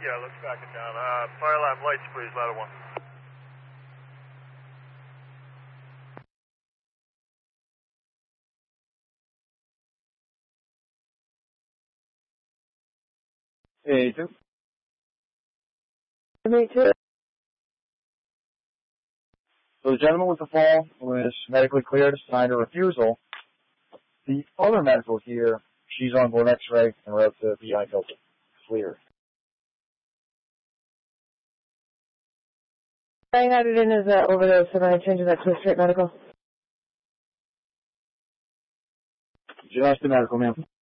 Yeah, let's back it down. Fire alarm lights, please, ladder 1. Hey, two. Me too. So the gentleman with the fall was medically cleared, signed a refusal. The other medical here, she's on board X-ray and we're up to VI filter. Clear. I had it in as an overdose, and I changed that to a straight medical. Just the medical, ma'am.